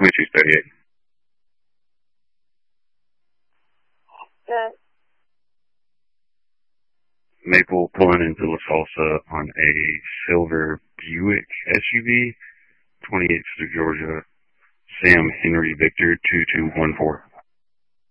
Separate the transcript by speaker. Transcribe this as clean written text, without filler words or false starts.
Speaker 1: 2238.
Speaker 2: Good.
Speaker 1: Maple pulling into La Salsa on a silver Buick SUV, 28th Street, Georgia. Sam Henry Victor 2214.